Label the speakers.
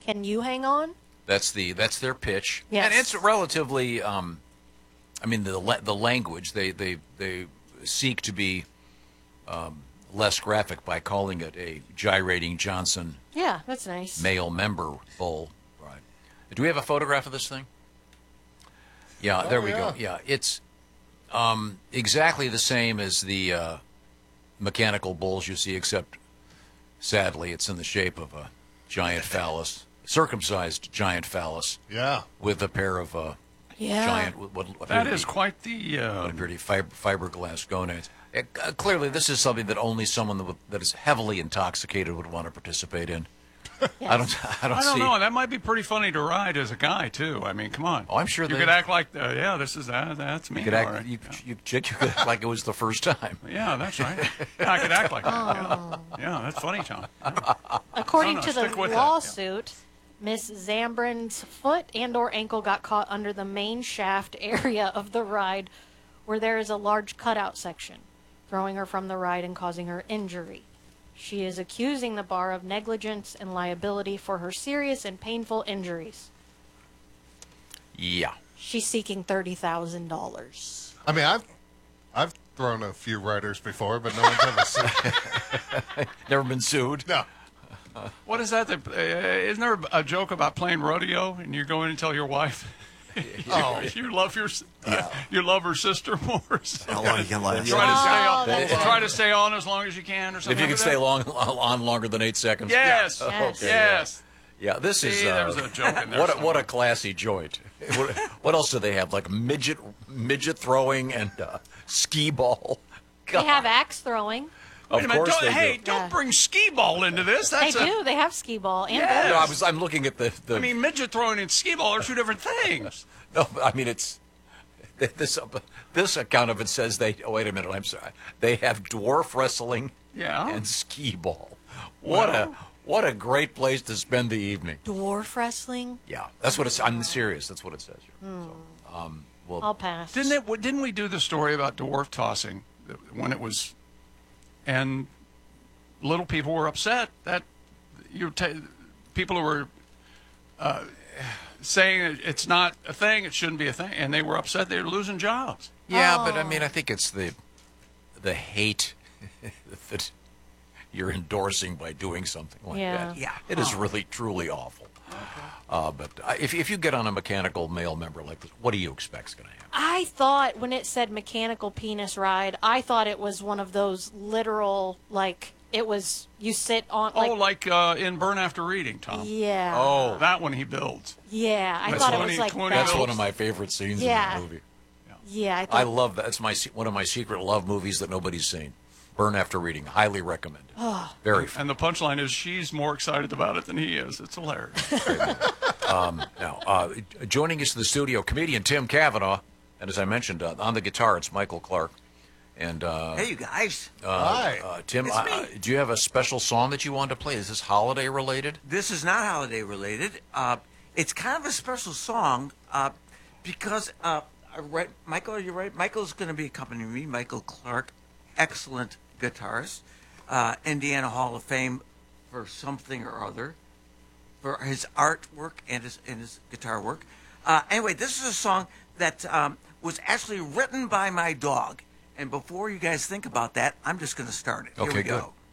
Speaker 1: Can you hang on?
Speaker 2: That's their pitch.
Speaker 1: Yes.
Speaker 2: And it's relatively. I mean, the language they seek to be less graphic by calling it a gyrating Johnson.
Speaker 1: Yeah, that's nice.
Speaker 2: Male member bull. Right. Do we have a photograph of this thing? Yeah, there we go. Yeah, it's exactly the same as the mechanical bulls you see, except sadly it's in the shape of a giant phallus, circumcised giant phallus.
Speaker 3: Yeah.
Speaker 2: With a pair of giant.
Speaker 4: That is quite the.
Speaker 2: What appear to be fiberglass gonads. Clearly, this is something that only someone that is heavily intoxicated would want to participate in.
Speaker 1: Yes.
Speaker 2: I don't see.
Speaker 4: know. That might be pretty funny to ride as a guy too. I mean, come on.
Speaker 2: Oh, I'm sure
Speaker 4: you could act like, this is that's me.
Speaker 2: You could act,
Speaker 4: right.
Speaker 2: Chick, you could act like it was the first time.
Speaker 4: Yeah, that's right. I could act like that. Yeah, that's funny, Tom.
Speaker 1: According to the
Speaker 4: stick with that,
Speaker 1: lawsuit, Miss Zambrin's foot and/or ankle got caught under the main shaft area of the ride, where there is a large cutout section, throwing her from the ride and causing her injury. She is accusing the bar of negligence and liability for her serious and painful injuries.
Speaker 2: Yeah.
Speaker 1: She's seeking $30,000.
Speaker 3: I mean, I've thrown a few riders before, but no one's ever sued.
Speaker 2: Never been sued?
Speaker 3: No.
Speaker 4: What is that? Isn't there a joke about playing rodeo and you go in and tell your wife you love you love her sister more?
Speaker 5: How long you can last?
Speaker 4: Try to stay on as long as you can, or something.
Speaker 2: If you can stay on longer than 8 seconds.
Speaker 4: Yes.
Speaker 2: Yeah.
Speaker 1: Yes.
Speaker 2: Okay,
Speaker 4: Yes.
Speaker 2: Yeah, this is
Speaker 4: there's a joke in there.
Speaker 2: what a classy joint. What else do they have? Like midget throwing and skee ball. God.
Speaker 1: They have axe throwing.
Speaker 2: Of course they do.
Speaker 4: Don't bring skee ball into this.
Speaker 1: They do. They have skee ball and
Speaker 4: Yes.
Speaker 1: bowls.
Speaker 2: No, I'm looking at the.
Speaker 4: I mean, midget throwing and skee ball are two different things.
Speaker 2: No, I mean it's this account of it says they. Oh, wait a minute. I'm sorry. They have dwarf wrestling.
Speaker 4: Yeah.
Speaker 2: And skee ball. What a great place to spend the evening.
Speaker 1: Dwarf wrestling?
Speaker 2: Yeah, that's what it's. I'm serious. That's what it says here. So, well,
Speaker 1: I'll pass.
Speaker 4: Didn't we do the story about dwarf tossing when it was, and little people were upset that people who were saying it's not a thing, it shouldn't be a thing, and they were upset they were losing jobs.
Speaker 2: yeah, but I mean, I think it's the hate that you're endorsing by doing something like that.
Speaker 5: Yeah.
Speaker 2: It is really, truly awful. But if you get on a mechanical male member like this, what do you expect's going to happen?
Speaker 1: I thought when it said mechanical penis ride, I thought it was one of those literal, like, it was, you sit on, like...
Speaker 4: in Burn After Reading, Tom.
Speaker 1: Yeah.
Speaker 2: Oh,
Speaker 4: That one he builds.
Speaker 1: Yeah, I
Speaker 4: That's
Speaker 1: thought it
Speaker 4: 20
Speaker 1: was like
Speaker 4: 20
Speaker 1: that.
Speaker 2: that's one of my favorite scenes in
Speaker 1: Yeah.
Speaker 2: the movie.
Speaker 1: Yeah, I thought...
Speaker 2: I love that. It's one of my secret love movies that nobody's seen. Burn After Reading. Highly recommended. Very fun.
Speaker 4: And the punchline is she's more excited about it than he is. It's hilarious.
Speaker 2: Now, joining us in the studio, comedian Tim Cavanaugh, and as I mentioned, on the guitar, it's Michael Clark. And
Speaker 5: Hey, you guys.
Speaker 3: Hi.
Speaker 2: Tim,
Speaker 5: It's me.
Speaker 2: do you have a special song that you want to play? Is this holiday related?
Speaker 5: This is not holiday related. It's kind of a special song because Michael, are you right? Michael's going to be accompanying me. Michael Clark, excellent guitarist, Indiana Hall of Fame for something or other, for his artwork and his guitar work. Anyway, this is a song that was actually written by my dog. And before you guys think about that, I'm just going to start it. Here
Speaker 2: Okay,
Speaker 5: we
Speaker 2: good.
Speaker 5: go.